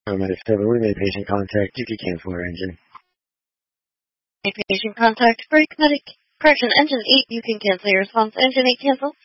Medic 7, we made patient contact. You can cancel our engine. Patient contact, break medic. Correction, engine 8, you can cancel your response. Engine 8 cancel.